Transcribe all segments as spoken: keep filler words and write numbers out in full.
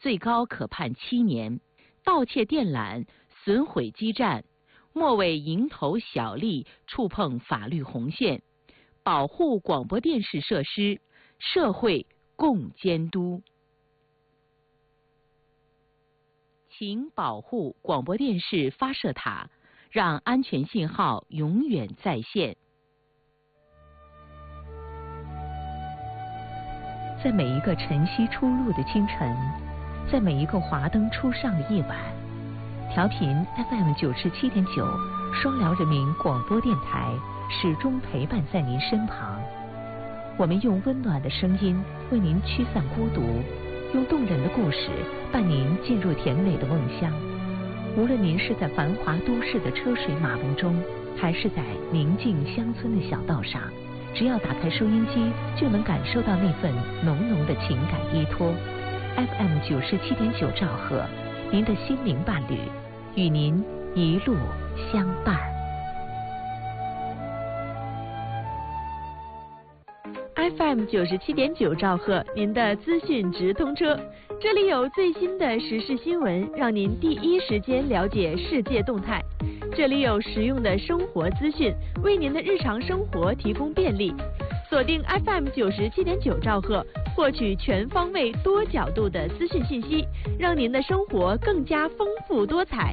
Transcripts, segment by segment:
最高可判七年；盗窃电缆、损毁基站，莫为蝇头小利触碰法律红线。保护广播电视设施，社会共监督。请保护广播电视发射塔，让安全信号永远在线。 在每一个晨曦初露的清晨，在每一个华灯初上的夜晚，调频 F M 九十七点九，双辽人民广播电台始终陪伴在您身旁。我们用温暖的声音为您驱散孤独，用动人的故事伴您进入甜美的梦乡。无论您是在繁华都市的车水马龙中，还是在宁静乡村的小道上，只要打开收音机，就能感受到那份浓浓的情感依托。F M 九十七点九兆赫，您的心灵伴侣，与您一路相伴。 F M 九十七点九兆赫，您的资讯直通车，这里有最新的时事新闻，让您第一时间了解世界动态。这里有实用的生活资讯，为您的日常生活提供便利。锁定 F M 九十七点九兆赫，获取全方位、多角度的资讯信息，让您的生活更加丰富多彩。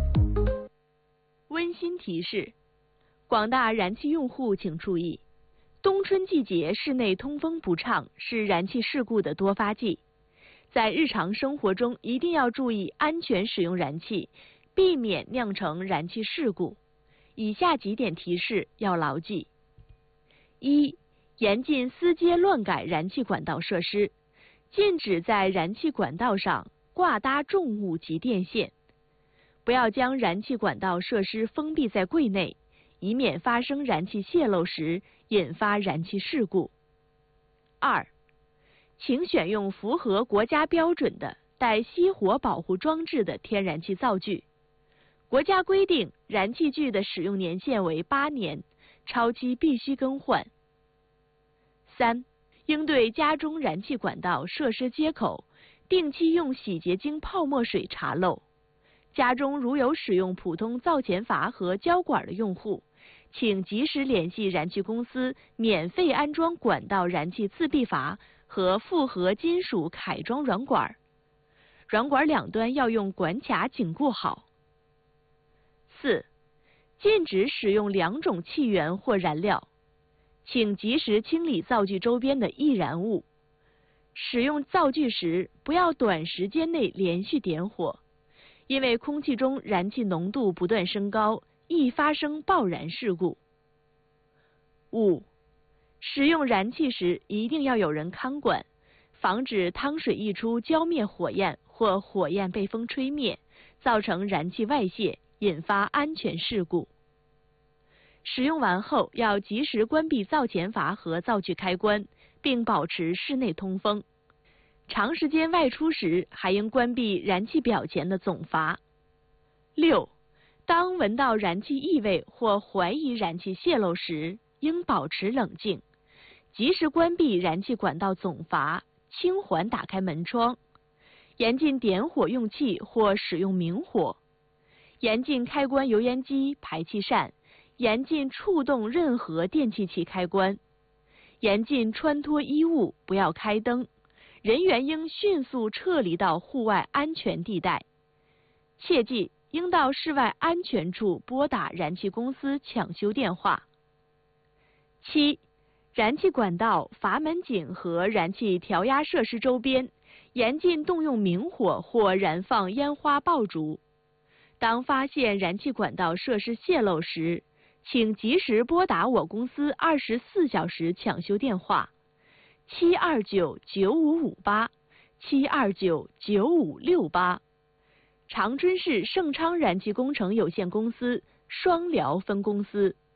温馨提示：广大燃气用户请注意，冬春季节室内通风不畅是燃气事故的多发季，在日常生活中一定要注意安全使用燃气，避免酿成燃气事故。以下几点提示要牢记：一、严禁私接乱改燃气管道设施，禁止在燃气管道上挂搭重物及电线，不要将燃气管道设施封闭在柜内，以免发生燃气泄漏时引发燃气事故。二、请选用符合国家标准的带熄火保护装置的天然气灶具。国家规定，燃气具的使用年限为八年，超期必须更换。三、应对家中燃气管道设施接口，定期用洗洁精泡沫水查漏。家中如有使用普通灶前阀和胶管的用户，请及时联系燃气公司免费安装管道燃气自闭阀和复合金属凯装软管，软管两端要用管卡紧固好。四、禁止使用两种气源或燃料，请及时清理灶具周边的易燃物。使用灶具时，不要短时间内连续点火，因为空气中燃气浓度不断升高，易发生爆燃事故。五、使用燃气时一定要有人看管，防止汤水溢出浇灭火焰或火焰被风吹灭，造成燃气外泄，引发安全事故。使用完后要及时关闭灶前阀和灶具开关，并保持室内通风。长时间外出时，还应关闭燃气表前的总阀。六、当闻到燃气异味或怀疑燃气泄漏时，应保持冷静，及时关闭燃气管道总阀，轻缓打开门窗，严禁点火用气或使用明火，严禁开关油烟机、排气扇，严禁触动任何电气器开关，严禁穿脱衣物，不要开灯，人员应迅速撤离到户外安全地带。切记，应到室外安全处拨打燃气公司抢修电话。七、燃气管道、阀门井和燃气调压设施周边，严禁动用明火或燃放烟花爆竹。当发现燃气管道设施泄漏时，请及时拨打我公司二十四小时抢修电话七二九九五五八、七二九九五六八。长春市盛昌燃气工程有限公司双辽分公司。